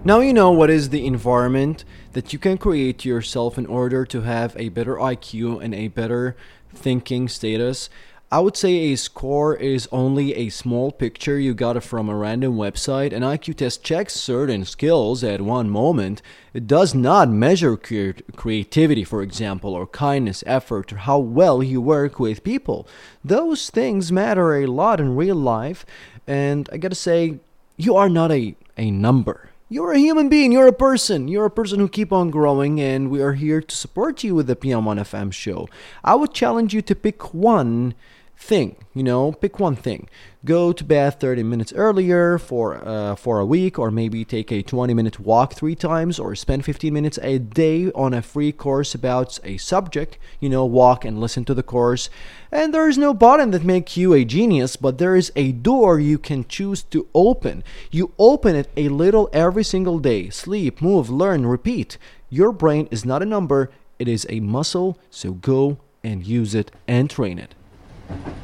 Now you know what is the environment that you can create yourself in order to have a better IQ and a better thinking status. I would say a score is only a small picture you got from a random website. An IQ test checks certain skills at one moment. It does not measure creativity, for example, or kindness, effort, or how well you work with people. Those things matter a lot in real life, and I gotta say, you are not a number. You're a human being. You're a person. You're a person who keep on growing, and we are here to support you with the PM1 FM show. I would challenge you to pick one thing. Pick one thing. Go to bed 30 minutes earlier for a week, or maybe take a 20-minute walk 3 times, or spend 15 minutes a day on a free course about a subject. Walk and listen to the course. And there is no button that makes you a genius, but there is a door you can choose to open. You open it a little every single day. Sleep, move, learn, repeat. Your brain is not a number, it is a muscle, so go and use it and train it.